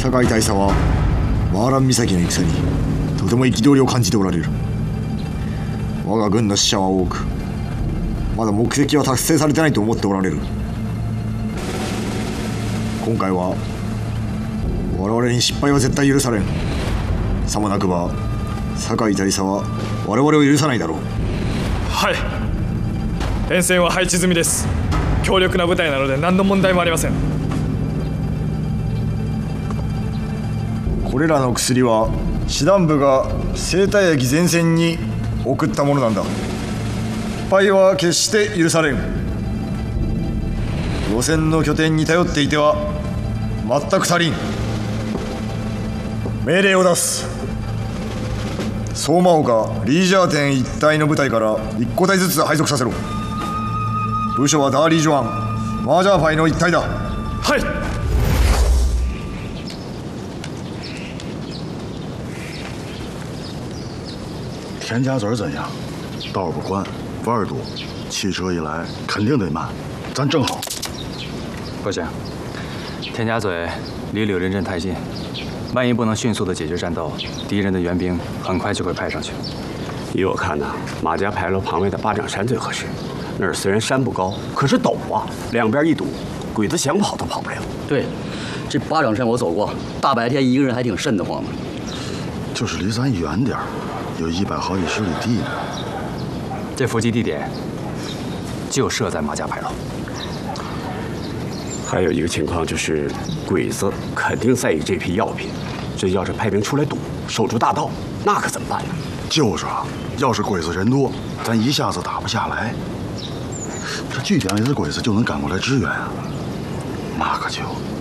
酒井大佐はワーラン岬の戦にとても憤りを感じておられる。我が軍の死者は多く、まだ目的は達成されてないと思っておられる。今回は我々に失敗は絶対許されん。さもなくば酒井大佐は我々を許さないだろう。 はい、沿線は配置済みです。強力な部隊なので何の問題もありません。 これらの薬は師団部が生体液前線に送ったものなんだ。失敗は決して許されん。路線の拠点に頼っていては全く足りん。命令を出す。相馬丘リージャー店一帯の部隊から1個隊ずつ配属させろ。部署はダーリー・ジョアンマージャーパイの一帯だ。 はい。 田家嘴怎样？道不宽，弯儿多，汽车一来肯定得慢。咱正好。 不行，田家嘴离柳林镇太近，万一不能迅速的解决战斗，敌人的援兵很快就会派上去。 依我看呢，马家牌楼旁边的巴掌山最合适。那儿虽然山不高，可是陡啊，两边一堵，鬼子想跑都跑不了。 对，这巴掌山我走过，大白天一个人还挺瘆得慌的。 就是离咱远点儿，有100好几十里地呢。 这伏击地点就设在马家牌楼。 还有一个情况就是，鬼子肯定在意这批药品，这要是派兵出来堵，守住大道，那可怎么办呢？ 就是啊，要是鬼子人多，咱一下子打不下来。这据点里的鬼子就能赶过来支援啊，那可就。